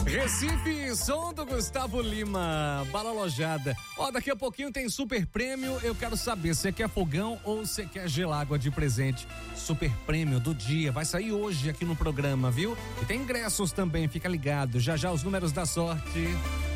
Recife, som do Gustavo Lima, bala alojada. Ó, daqui a pouquinho tem super prêmio. Eu quero saber, você quer fogão ou você quer gelágua de presente? Super prêmio do dia, vai sair hoje aqui no programa, viu? E tem ingressos também, fica ligado. Já já os números da sorte.